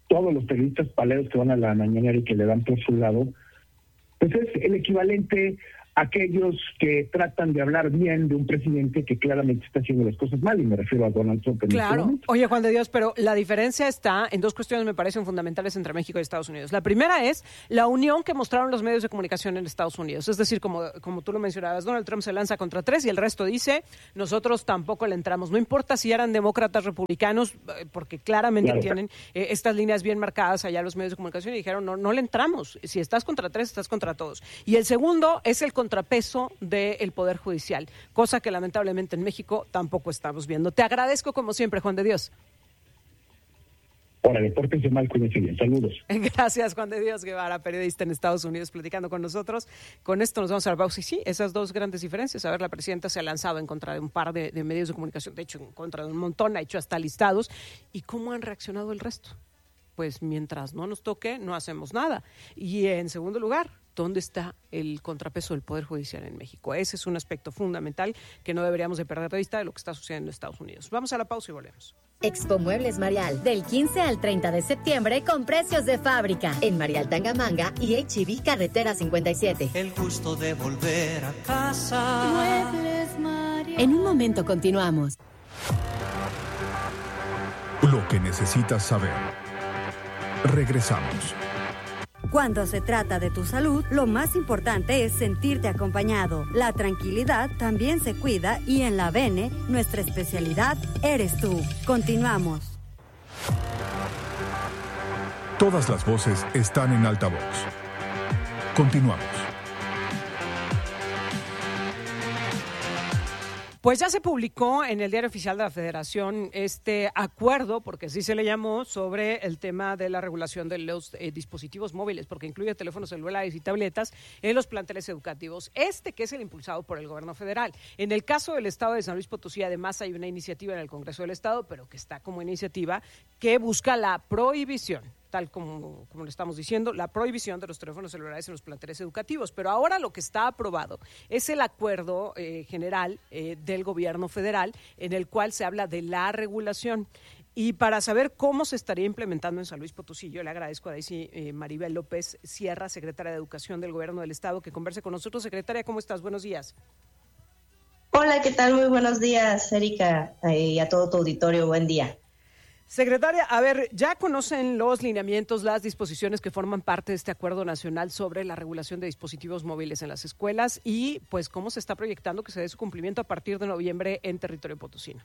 todos los periodistas paleros que van a la mañanera y que le dan por su lado, pues es el equivalente a aquellos que tratan de hablar bien de un presidente que claramente está haciendo las cosas mal, y me refiero a Donald Trump en Claro. este momento. Oye, Juan de Dios, pero la diferencia está en dos cuestiones me parecen fundamentales entre México y Estados Unidos. La primera es la unión que mostraron los medios de comunicación en Estados Unidos. Es decir, como, como tú lo mencionabas, Donald Trump se lanza contra tres y el resto dice, nosotros tampoco le entramos. No importa si eran demócratas, republicanos, porque claramente Claro. tienen eh, estas líneas bien marcadas allá los medios de comunicación y dijeron, no, no le entramos. Si estás contra tres, estás contra todos. Y el segundo es el contrapeso del Poder Judicial, cosa que lamentablemente en México tampoco estamos viendo. Te agradezco como siempre, Juan de Dios. Órale, pórtense mal, cuídense bien. Saludos. Gracias, Juan de Dios Guevara, periodista en Estados Unidos, platicando con nosotros. Con esto nos vamos a la pausa. Y sí, esas dos grandes diferencias. A ver, la presidenta se ha lanzado en contra de un par de, de medios de comunicación, de hecho, en contra de un montón, ha hecho hasta listados. ¿Y cómo han reaccionado el resto? Pues mientras no nos toque, no hacemos nada. Y en segundo lugar, ¿dónde está el contrapeso del Poder Judicial en México? Ese es un aspecto fundamental que no deberíamos de perder de vista de lo que está sucediendo en Estados Unidos. Vamos a la pausa y volvemos. Expo Muebles Marial, del quince al treinta de septiembre con precios de fábrica. En Marial Tangamanga y H E B Carretera cincuenta y siete. El gusto de volver a casa. Muebles Marial. En un momento continuamos. Lo que necesitas saber. Regresamos. Cuando se trata de tu salud, lo más importante es sentirte acompañado. La tranquilidad también se cuida y en la Bene, nuestra especialidad eres tú. Continuamos. Todas las voces están en altavoz. Continuamos. Pues ya se publicó en el Diario Oficial de la Federación este acuerdo, porque así se le llamó, sobre el tema de la regulación de los eh, dispositivos móviles, porque incluye teléfonos celulares y tabletas en los planteles educativos. Este que es el impulsado por el gobierno federal. En el caso del estado de San Luis Potosí, además hay una iniciativa en el Congreso del Estado, pero que está como iniciativa que busca la prohibición, tal como, como le estamos diciendo, la prohibición de los teléfonos celulares en los planteles educativos. Pero ahora lo que está aprobado es el acuerdo eh, general eh, del gobierno federal, en el cual se habla de la regulación. Y para saber cómo se estaría implementando en San Luis Potosí, yo le agradezco a Daisy eh, Maribel López Sierra, secretaria de Educación del Gobierno del Estado, que converse con nosotros. Secretaria, ¿cómo estás? Buenos días. Hola, ¿qué tal? Muy buenos días, Erika, eh, y a todo tu auditorio. Buen día. Secretaria, a ver, ya conocen los lineamientos, las disposiciones que forman parte de este acuerdo nacional sobre la regulación de dispositivos móviles en las escuelas y, pues, cómo se está proyectando que se dé su cumplimiento a partir de noviembre en territorio potosino.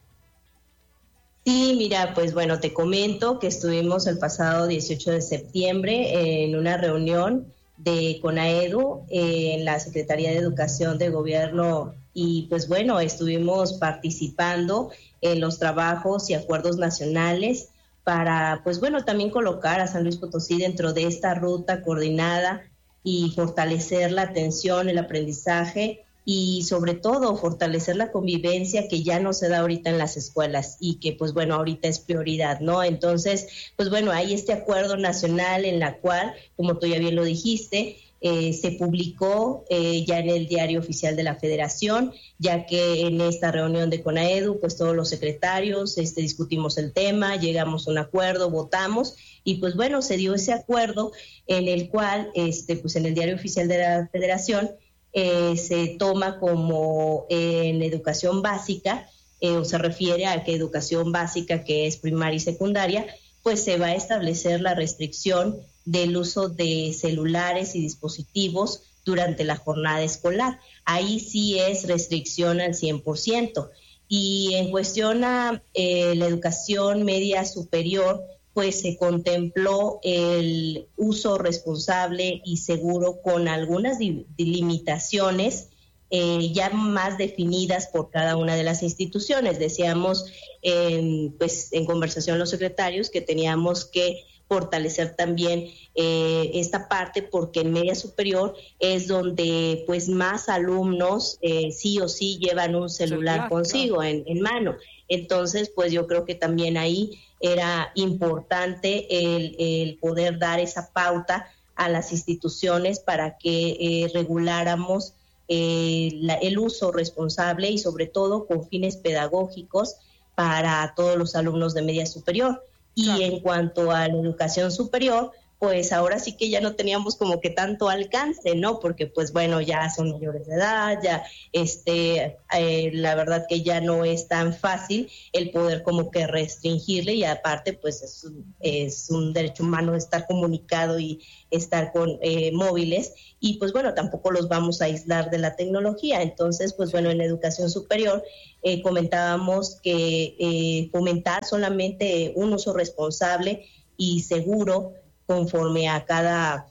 Sí, mira, pues bueno, te comento que estuvimos el pasado dieciocho de septiembre en una reunión de CONAEDU eh, en la Secretaría de Educación de Gobierno y pues bueno, estuvimos participando en los trabajos y acuerdos nacionales para pues bueno, también colocar a San Luis Potosí dentro de esta ruta coordinada y fortalecer la atención, el aprendizaje y sobre todo fortalecer la convivencia que ya no se da ahorita en las escuelas y que pues bueno, ahorita es prioridad, ¿no? Entonces, pues bueno, hay este acuerdo nacional en la cual, como tú ya bien lo dijiste, eh, se publicó eh, ya en el Diario Oficial de la Federación, ya que en esta reunión de CONAEDU, pues todos los secretarios este, discutimos el tema, llegamos a un acuerdo, votamos y pues bueno, se dio ese acuerdo en el cual, este, pues en el Diario Oficial de la Federación, Eh, se toma como eh, en educación básica, eh, o se refiere a que educación básica, que es primaria y secundaria, pues se va a establecer la restricción del uso de celulares y dispositivos durante la jornada escolar. Ahí sí es restricción al cien por ciento. Y en cuestión a eh, la educación media superior, pues se contempló el uso responsable y seguro con algunas di- limitaciones eh, ya más definidas por cada una de las instituciones. Decíamos, eh, pues en conversación los secretarios, que teníamos que fortalecer también eh, esta parte porque en media superior es donde pues más alumnos eh, sí o sí llevan un celular Celular, consigo, claro. en, en mano. Entonces, pues yo creo que también ahí era importante el, el poder dar esa pauta a las instituciones para que eh, reguláramos eh, la, el uso responsable y sobre todo con fines pedagógicos para todos los alumnos de media superior. Y claro. En cuanto a la educación superior, pues ahora sí que ya no teníamos como que tanto alcance, ¿no? Porque pues bueno, ya son mayores de edad, ya este, eh, la verdad que ya no es tan fácil el poder como que restringirle, y aparte pues es, es un derecho humano estar comunicado y estar con eh, móviles, y pues bueno, tampoco los vamos a aislar de la tecnología. Entonces pues bueno, en la educación superior eh, comentábamos que eh, fomentar solamente un uso responsable y seguro conforme a cada,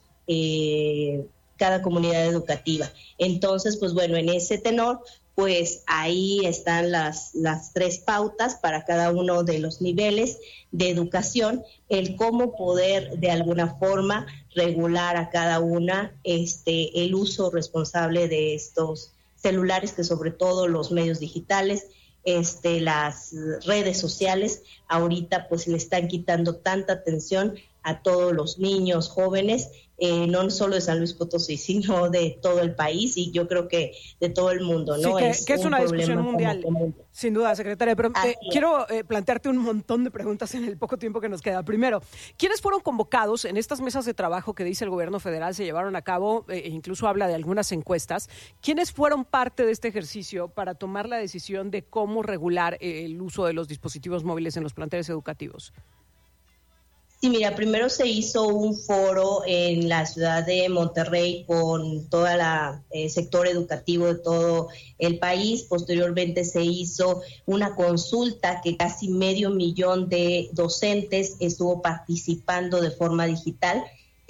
eh, cada comunidad educativa. Entonces, pues bueno, en ese tenor, pues ahí están las, las tres pautas para cada uno de los niveles de educación, el cómo poder de alguna forma regular a cada una este, el uso responsable de estos celulares, que sobre todo los medios digitales, este, las redes sociales, ahorita pues le están quitando tanta atención a todos los niños, jóvenes, eh, no solo de San Luis Potosí, sino de todo el país, y yo creo que de todo el mundo, ¿no? Sí, que es, que es una discusión mundial, como... sin duda, secretaria, pero eh, quiero eh, plantearte un montón de preguntas en el poco tiempo que nos queda. Primero, ¿quiénes fueron convocados en estas mesas de trabajo que dice el gobierno federal se llevaron a cabo, e incluso habla de algunas encuestas? ¿Quiénes fueron parte de este ejercicio para tomar la decisión de cómo regular eh, el uso de los dispositivos móviles en los planteles educativos? Sí, mira, primero se hizo un foro en la ciudad de Monterrey con todo el eh, sector educativo de todo el país. Posteriormente se hizo una consulta que casi medio millón de docentes estuvo participando de forma digital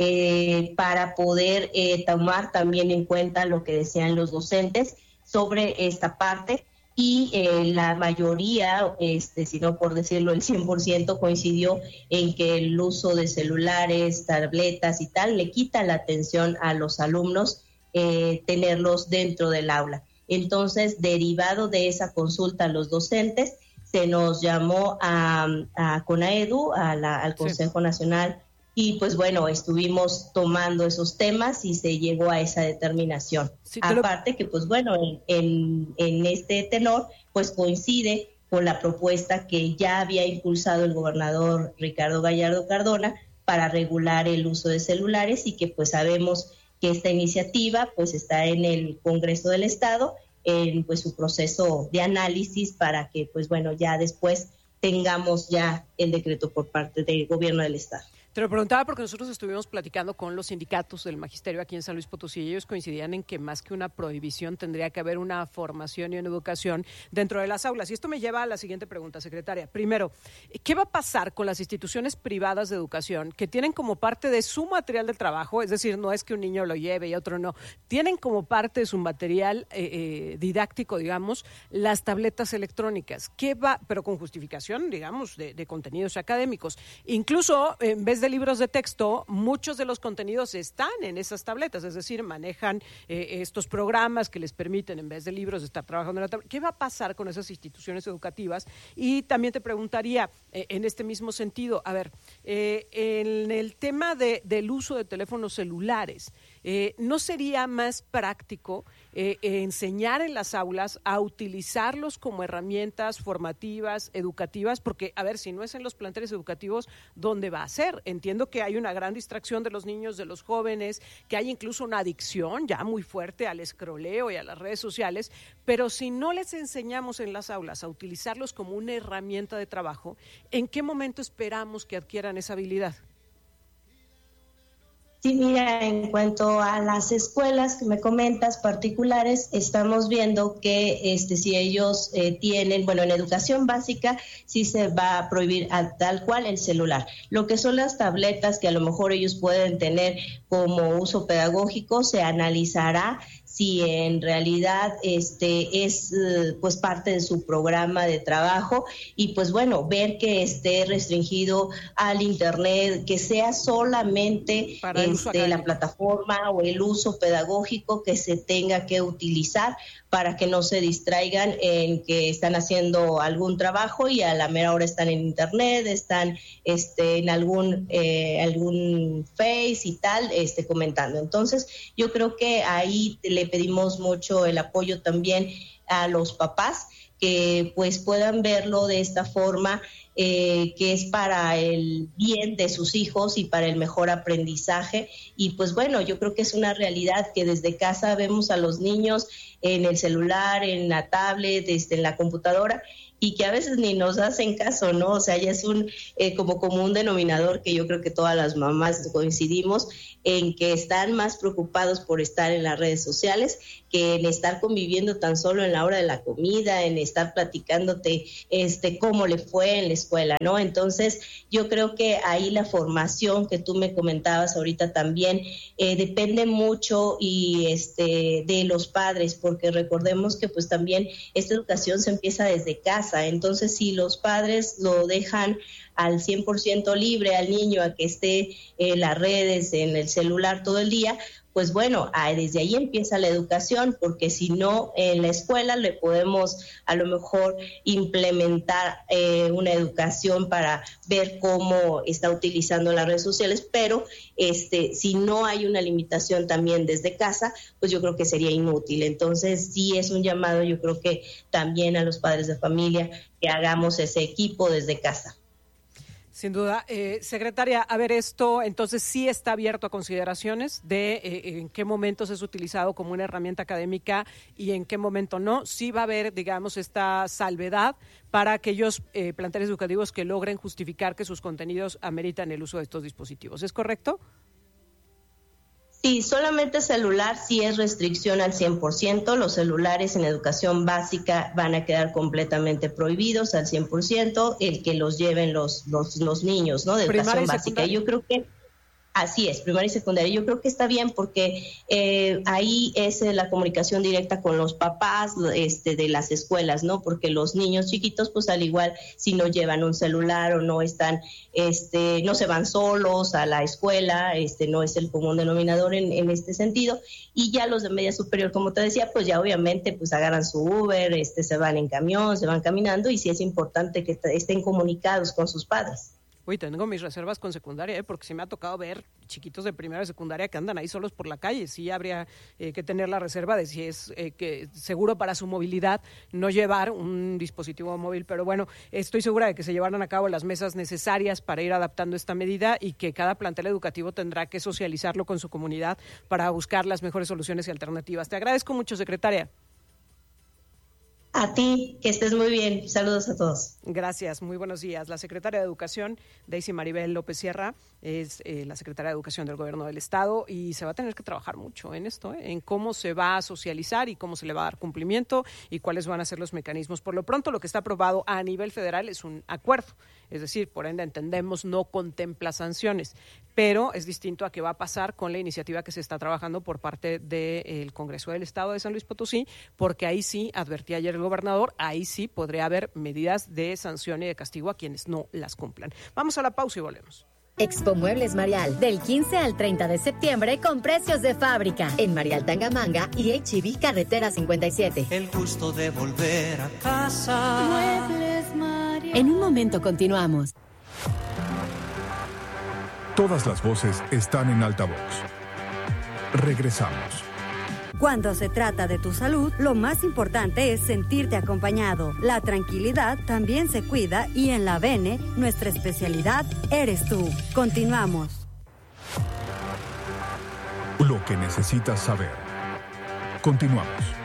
eh, para poder eh, tomar también en cuenta lo que decían los docentes sobre esta parte. Y eh, la mayoría, este, si no por decirlo el cien por ciento, coincidió en que el uso de celulares, tabletas y tal le quita la atención a los alumnos eh, tenerlos dentro del aula. Entonces, derivado de esa consulta a los docentes, se nos llamó a, a CONAEDU, a la, al Consejo sí. Nacional, y pues bueno, estuvimos tomando esos temas y se llegó a esa determinación. Sí, Aparte lo... que pues bueno, en, en, en este tenor pues coincide con la propuesta que ya había impulsado el gobernador Ricardo Gallardo Cardona para regular el uso de celulares, y que pues sabemos que esta iniciativa pues está en el Congreso del Estado, en pues su proceso de análisis para que pues bueno, ya después tengamos ya el decreto por parte del gobierno del Estado. Te lo preguntaba porque nosotros estuvimos platicando con los sindicatos del magisterio aquí en San Luis Potosí, y ellos coincidían en que más que una prohibición tendría que haber una formación y una educación dentro de las aulas. Y esto me lleva a la siguiente pregunta, secretaria. Primero, ¿qué va a pasar con las instituciones privadas de educación que tienen como parte de su material de trabajo, es decir, no es que un niño lo lleve y otro no, tienen como parte de su material eh, eh, didáctico, digamos, las tabletas electrónicas? ¿Qué va, pero con justificación, digamos, de, de contenidos académicos? Incluso, en vez de libros de texto, muchos de los contenidos están en esas tabletas, es decir, manejan eh, estos programas que les permiten, en vez de libros, estar trabajando en la tableta. ¿Qué va a pasar con esas instituciones educativas? Y también te preguntaría, eh, en este mismo sentido, a ver, eh, en el tema de, del uso de teléfonos celulares, eh, ¿no sería más práctico eh, enseñar en las aulas a utilizarlos como herramientas formativas, educativas? Porque, a ver, si no es en los planteles educativos, ¿dónde va a ser? Entiendo que hay una gran distracción de los niños, de los jóvenes, que hay incluso una adicción ya muy fuerte al escroleo y a las redes sociales, pero si no les enseñamos en las aulas a utilizarlos como una herramienta de trabajo, ¿en qué momento esperamos que adquieran esa habilidad? Sí, mira, en cuanto a las escuelas que me comentas particulares, estamos viendo que este, si ellos eh, tienen, bueno, en educación básica sí se va a prohibir a tal cual el celular. Lo que son las tabletas que a lo mejor ellos pueden tener como uso pedagógico, se analizará si en realidad este es pues parte de su programa de trabajo, y pues bueno, ver que esté restringido al internet, que sea solamente este, la plataforma o el uso pedagógico que se tenga que utilizar, para que no se distraigan en que están haciendo algún trabajo y a la mera hora están en internet, están este, en algún eh, algún Face y tal, este, comentando. Entonces, yo creo que ahí le pedimos mucho el apoyo también a los papás, que pues puedan verlo de esta forma, eh, que es para el bien de sus hijos y para el mejor aprendizaje. Y pues bueno, yo creo que es una realidad que desde casa vemos a los niños en el celular, en la tablet, este, en la computadora, y que a veces ni nos hacen caso, ¿no? O sea, ya es un eh, como común denominador que yo creo que todas las mamás coincidimos en que están más preocupados por estar en las redes sociales que en estar conviviendo tan solo en la hora de la comida, en estar platicándote este cómo le fue en la escuela, ¿no? Entonces, yo creo que ahí la formación que tú me comentabas ahorita también eh, depende mucho y este de los padres, porque recordemos que pues también esta educación se empieza desde casa. Entonces, si los padres lo dejan al cien por ciento libre al niño a que esté en las redes, en el celular todo el día, pues bueno, desde ahí empieza la educación, porque si no, en la escuela le podemos a lo mejor implementar eh, una educación para ver cómo está utilizando las redes sociales, pero este, si no hay una limitación también desde casa, pues yo creo que sería inútil. Entonces sí es un llamado, yo creo que también a los padres de familia, que hagamos ese equipo desde casa. Sin duda. Eh, secretaria, a ver, esto entonces sí está abierto a consideraciones de eh, en qué momentos es utilizado como una herramienta académica y en qué momento no. Sí va a haber, digamos, esta salvedad para aquellos eh, planteles educativos que logren justificar que sus contenidos ameritan el uso de estos dispositivos. ¿Es correcto? Sí, solamente celular sí es restricción al cien por ciento. Los celulares en educación básica van a quedar completamente prohibidos al cien por ciento, el que los lleven los los, los niños, ¿no? De educación básica. Yo creo que así es, primaria y secundaria. Yo creo que está bien porque eh, ahí es la comunicación directa con los papás este, de las escuelas, ¿no? Porque los niños chiquitos, pues al igual, si no llevan un celular o no están, este, no se van solos a la escuela, este, no es el común denominador en, en este sentido. Y ya los de media superior, como te decía, pues ya obviamente, pues agarran su Uber, este, se van en camión, se van caminando, y sí es importante que estén comunicados con sus padres. Uy, tengo mis reservas con secundaria, ¿eh? Porque sí me ha tocado ver chiquitos de primera y secundaria que andan ahí solos por la calle. Sí habría eh, que tener la reserva de si es eh, que seguro para su movilidad no llevar un dispositivo móvil. Pero bueno, estoy segura de que se llevarán a cabo las mesas necesarias para ir adaptando esta medida y que cada plantel educativo tendrá que socializarlo con su comunidad para buscar las mejores soluciones y alternativas. Te agradezco mucho, secretaria. A ti, que estés muy bien. Saludos a todos. Gracias, muy buenos días. La secretaria de Educación, Daisy Maribel López Sierra, es eh, la secretaria de Educación del Gobierno del Estado y se va a tener que trabajar mucho en esto, ¿eh? En cómo se va a socializar y cómo se le va a dar cumplimiento y cuáles van a ser los mecanismos. Por lo pronto, lo que está aprobado a nivel federal es un acuerdo, es decir, por ende entendemos no contempla sanciones, pero es distinto a qué va a pasar con la iniciativa que se está trabajando por parte del Congreso del Estado de San Luis Potosí, porque ahí sí, advertí ayer el gobernador, ahí sí podría haber medidas de sanción y de castigo a quienes no las cumplan. Vamos a la pausa y volvemos. Expo Muebles Marial, del quince al treinta de septiembre con precios de fábrica en Marial Tangamanga y H E B Carretera cincuenta y siete. El gusto de volver a casa. Muebles Marial. En un momento continuamos. Todas las voces están en altavoz. Regresamos. Cuando se trata de tu salud, lo más importante es sentirte acompañado. La tranquilidad también se cuida y en la Bene, nuestra especialidad eres tú. Continuamos. Lo que necesitas saber. Continuamos.